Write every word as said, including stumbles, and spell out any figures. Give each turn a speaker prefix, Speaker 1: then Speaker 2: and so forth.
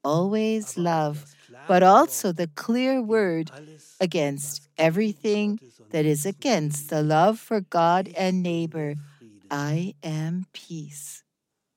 Speaker 1: always love, but also the clear word against everything that is against the love for God and neighbor. I am peace.